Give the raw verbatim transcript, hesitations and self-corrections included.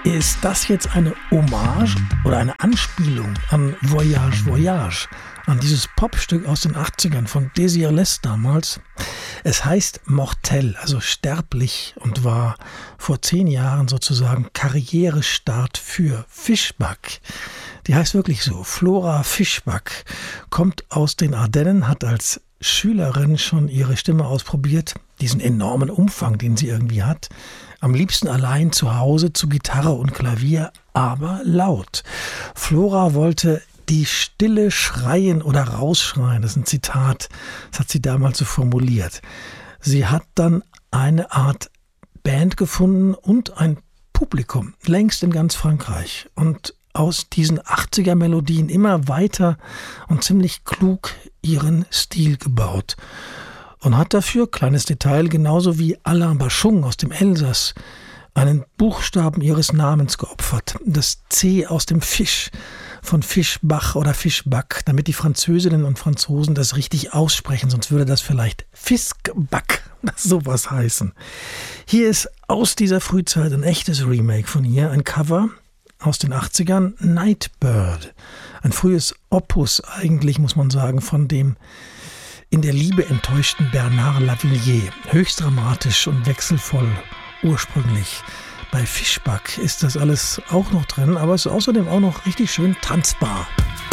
Ist das jetzt eine Hommage oder eine Anspielung an Voyage, Voyage, an dieses Popstück aus den achtzigern von Désirless damals? Es heißt Mortel, also sterblich, und war vor zehn Jahren sozusagen Karrierestart für Fischback. Die heißt wirklich so, Flora Fischback, kommt aus den Ardennen, hat als Schülerin schon ihre Stimme ausprobiert, diesen enormen Umfang, den sie irgendwie hat. Am liebsten allein zu Hause zu Gitarre und Klavier, aber laut. Flora wollte die Stille schreien oder rausschreien. Das ist ein Zitat, das hat sie damals so formuliert. Sie hat dann eine Art Band gefunden und ein Publikum, längst in ganz Frankreich. Und aus diesen achtziger-Melodien immer weiter und ziemlich klug ihren Stil gebaut. Und hat dafür, kleines Detail, genauso wie Alain Bachung aus dem Elsass, einen Buchstaben ihres Namens geopfert. Das C aus dem Fisch, von Fischbach oder Fischback, damit die Französinnen und Franzosen das richtig aussprechen, sonst würde das vielleicht Fiskback, sowas heißen. Hier ist aus dieser Frühzeit ein echtes Remake von ihr, ein Cover aus den achtzigern, Nightbird. Ein frühes Opus eigentlich, muss man sagen, von dem in der Liebe enttäuschten Bernard Lavilliers. Höchst dramatisch und wechselvoll ursprünglich. Bei Fischback ist das alles auch noch drin, aber es ist außerdem auch noch richtig schön tanzbar.